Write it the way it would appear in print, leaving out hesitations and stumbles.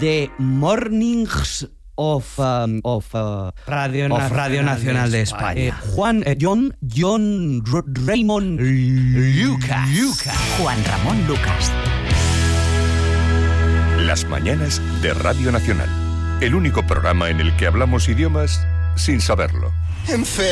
The Mornings of Radio Nacional de España. John Raymond Lucas. Juan Ramón Lucas. Las mañanas de Radio Nacional. El único programa en el que hablamos idiomas sin saberlo.